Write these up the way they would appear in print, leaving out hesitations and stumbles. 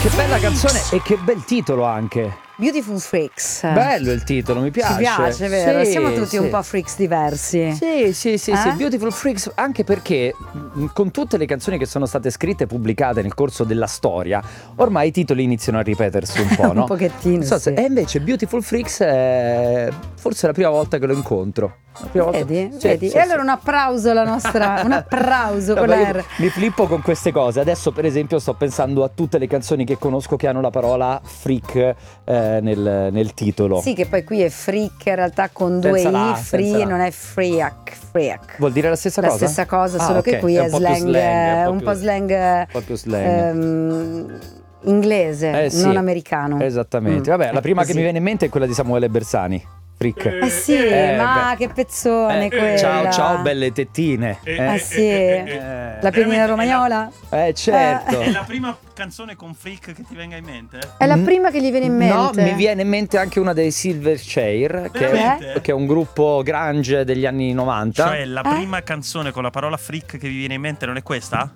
Che bella canzone e che bel titolo anche. Beautiful Freaks. Bello il titolo, mi piace. Ci piace, vero? Sì, Siamo tutti sì. un po' freaks diversi. Sì, Beautiful Freaks, anche perché con tutte le canzoni che sono state scritte e pubblicate nel corso della storia, ormai i titoli iniziano a ripetersi un po', no? Un pochettino, sì. E invece Beautiful Freaks è forse la prima volta che lo incontro. La prima volta. Vedi? Sì, Vedi? sì, E allora sì. un applauso alla nostra, un applauso No, con ma io la R. mi flippo con queste cose. Adesso per esempio sto pensando a tutte le canzoni che conosco che hanno la parola freak nel titolo. Sì, che poi qui è freak in realtà con due Senza la i, A, free senza la A. non è freak. Vuol dire la stessa La cosa? stessa cosa, Ah, solo ok. che qui è un po' più slang, un più- po' slang, un po' più slang. inglese, Sì, non americano. Esattamente. Vabbè, la prima così. che mi viene in mente è quella di Samuele Bersani. Freak. Eh sì, ma che pezzone quella. Ciao, belle tettine. Ah sì, la pianina romagnola. Certo. È la prima canzone con freak che ti venga in mente? È la prima che gli viene in mente. No, mi viene in mente anche una dei Silverchair, Veramente? che è un gruppo grunge degli anni 90. Cioè la prima canzone con la parola freak che vi viene in mente non è questa?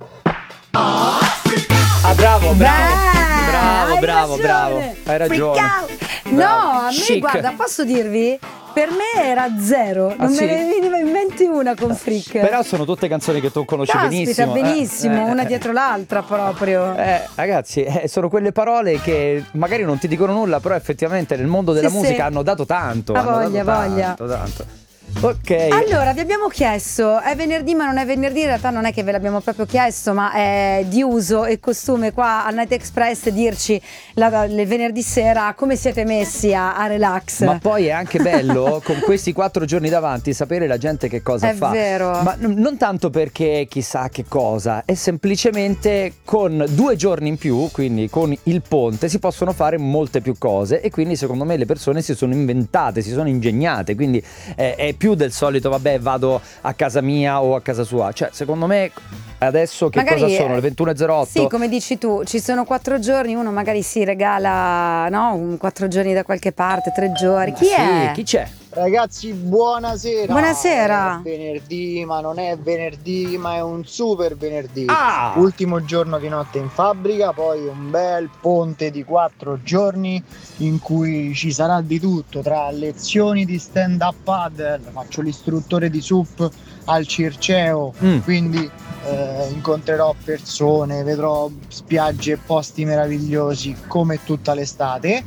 Ah, bravo. Hai Bravo. ragione. Hai ragione. Freak out. No, Bravo. a me Chic. guarda, posso dirvi? Per me era zero, non sì? me ne veniva in mente una con freak. Però sono tutte canzoni che tu conosci Caspita, benissimo. benissimo, una dietro l'altra proprio. Ragazzi, sono quelle parole che magari non ti dicono nulla, però effettivamente nel mondo della Sì, musica sì. hanno dato tanto. Ha hanno voglia, dato voglia. tanto. Ok. Allora, vi abbiamo chiesto, è venerdì ma non è venerdì, in realtà non è che ve l'abbiamo proprio chiesto, ma è di uso e costume qua al Night Express dirci il venerdì sera come siete messi a relax. Ma poi è anche bello con questi 4 giorni davanti sapere la gente che cosa È fa. vero. Ma non tanto perché chissà che cosa, è semplicemente con 2 giorni in più, quindi con il ponte, si possono fare molte più cose e quindi secondo me le persone si sono inventate, si sono ingegnate, quindi è più del solito vabbè vado a casa mia o a casa sua. Cioè secondo me adesso che Magari, cosa sono? Le 21.08? Sì, come dici tu, ci sono 4 giorni, uno magari si regala, no, 4 giorni da qualche parte, 3 giorni. Chi è? Chi c'è? Ragazzi, buonasera. Buonasera. È venerdì, ma non è venerdì, ma è un super venerdì. Ah! Ultimo giorno di notte in fabbrica, poi un bel ponte di 4 giorni in cui ci sarà di tutto, tra lezioni di stand-up paddle, faccio l'istruttore di SUP al Circeo, quindi incontrerò persone, vedrò spiagge e posti meravigliosi come tutta l'estate,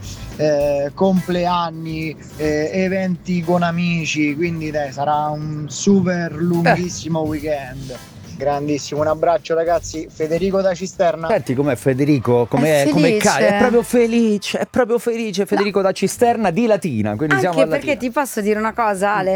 compleanni, eventi con amici, quindi dai, sarà un super lunghissimo weekend. Grandissimo, un abbraccio ragazzi, Federico da Cisterna. Senti com'è Federico, È come felice. è proprio felice Federico da Cisterna di Latina, quindi siamo Anche a perché Latina. ti posso dire una cosa, Ale.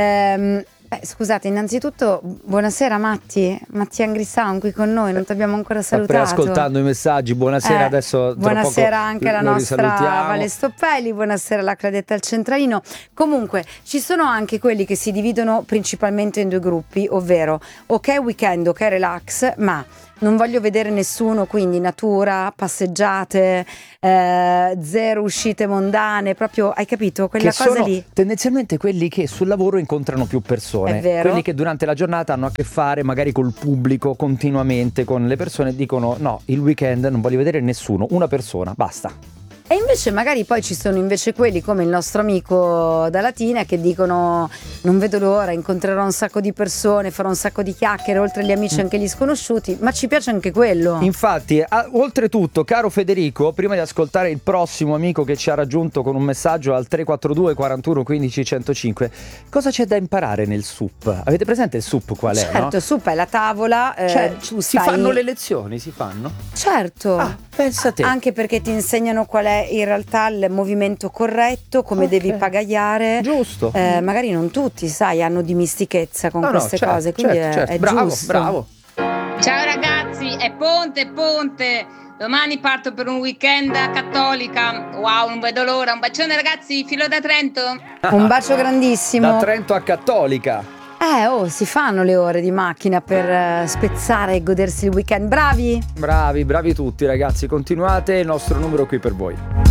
Scusate, innanzitutto buonasera Mattia Angrissan qui con noi, non ti abbiamo ancora Sta salutato. preascoltando i messaggi, buonasera, adesso tra buonasera poco anche alla lo nostra risalutiamo. Vale Stoppelli, buonasera alla Cladetta al Centralino. Comunque ci sono anche quelli che si dividono principalmente in 2 gruppi, ovvero ok weekend, ok relax, ma non voglio vedere nessuno, quindi natura, passeggiate, 0 uscite mondane, proprio, hai capito? Quella Che cosa sono lì. tendenzialmente quelli che sul lavoro incontrano più persone, È vero. quelli che durante la giornata hanno a che fare magari col pubblico continuamente, con le persone, dicono no, il weekend non voglio vedere nessuno, una persona, basta. E invece magari poi ci sono invece quelli come il nostro amico da Latina che dicono non vedo l'ora, incontrerò un sacco di persone, farò un sacco di chiacchiere, oltre agli amici anche gli sconosciuti, ma ci piace anche quello. Infatti, oltretutto, caro Federico, prima di ascoltare il prossimo amico che ci ha raggiunto con un messaggio al 342 41 15 105, cosa c'è da imparare nel SUP? Avete presente il SUP qual è? Certo, No? SUP è la tavola, Cioè, tu si stai- fanno le lezioni, si fanno? Certo. Ah, pensa te. Anche perché ti insegnano qual è in realtà il movimento corretto, come Ok. devi pagaiare. Giusto. Magari non tutti, sai, hanno dimistichezza con No, queste certo, cose, quindi certo. è Bravo, giusto. bravo. Ciao ragazzi, è Ponte. Domani parto per un weekend a Cattolica. Wow, non vedo l'ora. Un bacione ragazzi, filo da Trento. Un bacio grandissimo. Da Trento a Cattolica. Si fanno le ore di macchina per spezzare e godersi il weekend. Bravi! Bravi tutti ragazzi, continuate, il nostro numero qui per voi.